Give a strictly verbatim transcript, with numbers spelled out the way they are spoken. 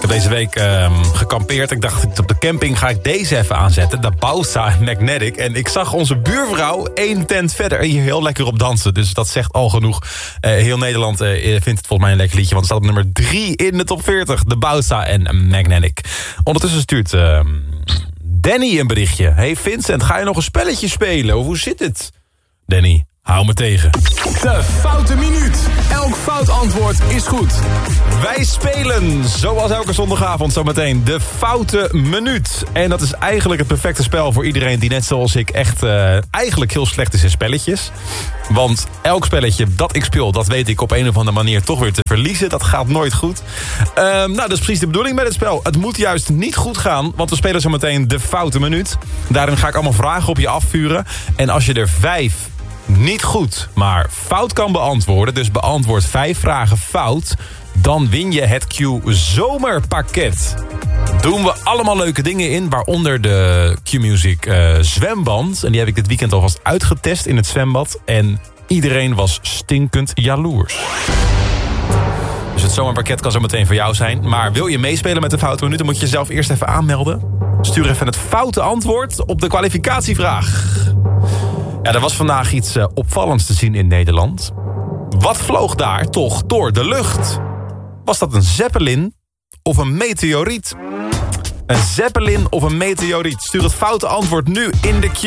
Ik heb deze week um, gekampeerd. Ik dacht, op de camping ga ik deze even aanzetten. De Bausa en Magnetic. En ik zag onze buurvrouw één tent verder hier heel lekker op dansen. Dus dat zegt al genoeg. Uh, heel Nederland uh, vindt het volgens mij een lekker liedje. Want het staat op nummer drie in de top veertig. De Bausa en Magnetic. Ondertussen stuurt uh, Danny een berichtje. Hey Vincent, ga je nog een spelletje spelen? Of hoe zit het? Danny, hou me tegen. De Foute Minuut. Elk fout antwoord is goed. Wij spelen, zoals elke zondagavond zometeen, de Foute Minuut. En dat is eigenlijk het perfecte spel voor iedereen die net zoals ik echt uh, eigenlijk heel slecht is in spelletjes. Want elk spelletje dat ik speel, dat weet ik op een of andere manier toch weer te verliezen. Dat gaat nooit goed. Uh, nou, dat is precies de bedoeling met het spel. Het moet juist niet goed gaan, want we spelen zometeen de Foute Minuut. Daarin ga ik allemaal vragen op je afvuren. En als je er vijf niet goed, maar fout kan beantwoorden, dus beantwoord vijf vragen fout, dan win je het Q Zomerpakket. Doen we allemaal leuke dingen in, waaronder de Q-Music uh, zwemband. En die heb ik dit weekend alvast uitgetest in het zwembad. En iedereen was stinkend jaloers. Dus het zomerpakket kan zo meteen voor jou zijn. Maar wil je meespelen met de Foute Minuut, dan moet je jezelf eerst even aanmelden. Stuur even het foute antwoord op de kwalificatievraag. Ja, er was vandaag iets uh, opvallends te zien in Nederland. Wat vloog daar toch door de lucht? Was dat een zeppelin of een meteoriet? Een zeppelin of een meteoriet? Stuur het foute antwoord nu in de Q.